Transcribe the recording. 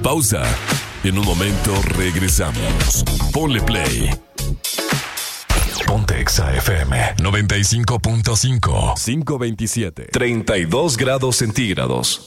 pausa. En un momento regresamos. Ponle play. Ponte Exa FM 95.5. 527. 32 grados centígrados.